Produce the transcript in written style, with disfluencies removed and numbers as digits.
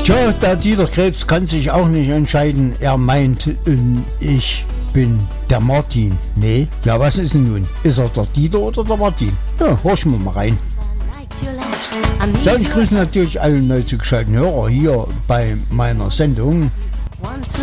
Tja, der Dieter Krebs kann sich auch nicht entscheiden. Er meint, ich bin der Martin. Nee, ja, was ist denn nun? Ist er der Dieter oder der Martin? Ja, horchen wir mal rein. Ja, ich grüße natürlich alle neu zugeschalteten Hörer hier bei meiner Sendung.